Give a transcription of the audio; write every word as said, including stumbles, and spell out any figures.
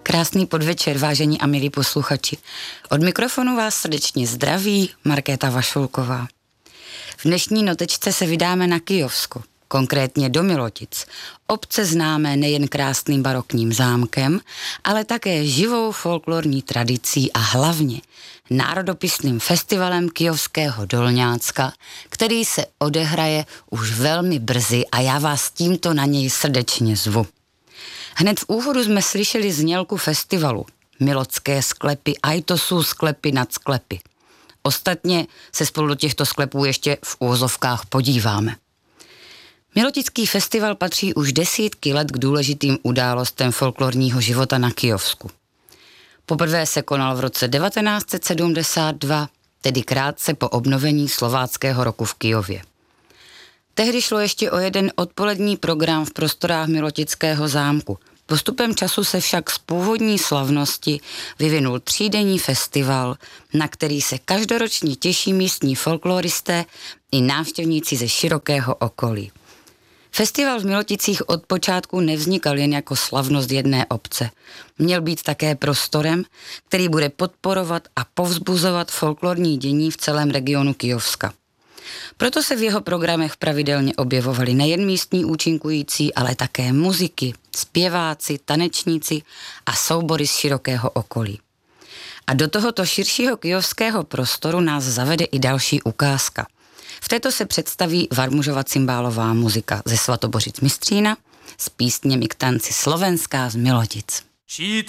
Krásný podvečer, vážení a milí posluchači. Od mikrofonu vás srdečně zdraví Markéta Vašulková. V dnešní notečce se vydáme na Kyjovsko, konkrétně do Milotic. Obce známé nejen krásným barokním zámkem, ale také živou folklorní tradicí a hlavně národopisným festivalem Kyjovského Dolňácka, který se odehraje už velmi brzy a já vás tímto na něj srdečně zvu. Hned v úvodu jsme slyšeli znělku festivalu. Milotské sklepy, aj to jsou sklepy nad sklepy. Ostatně se spolu do těchto sklepů ještě v úvozovkách podíváme. Milotický festival patří už desítky let k důležitým událostem folklorního života na Kyjovsku. Poprvé se konal v roce devatenáct set sedmdesát dva, tedy krátce po obnovení Slováckého roku v Kyjově. Tehdy šlo ještě o jeden odpolední program v prostorách Milotického zámku. Postupem času se však z původní slavnosti vyvinul třídenní festival, na který se každoročně těší místní folkloristé i návštěvníci ze širokého okolí. Festival v Miloticích od počátku nevznikal jen jako slavnost jedné obce. Měl být také prostorem, který bude podporovat a povzbuzovat folklorní dění v celém regionu Kyjovska. Proto se v jeho programech pravidelně objevovali nejen místní účinkující, ale také muziky, zpěváci, tanečníci a soubory z širokého okolí. A do tohoto širšího kyjovského prostoru nás zavede i další ukázka. V této se představí Varmužova cymbálová muzika ze Svatobořic Mistřína s písněmi k tanci Slovenská z Milotic.